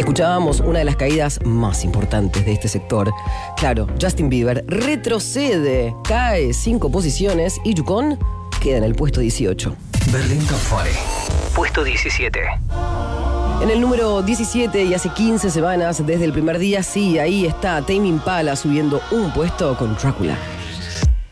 Escuchábamos una de las caídas más importantes de este sector. Claro, Justin Bieber retrocede, cae 5 posiciones y Yukon queda en el puesto 18. Berlín Top 40. Puesto 17. En el número 17 y hace 15 semanas desde el primer día, sí, ahí está Tame Impala subiendo un puesto con Drácula.